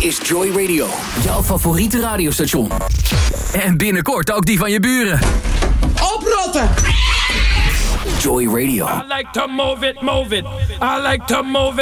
is Joy Radio. Jouw favoriete radiostation. En binnenkort ook die van je buren. Oprotten! Joy Radio. I like to move it, move it. I like to move it.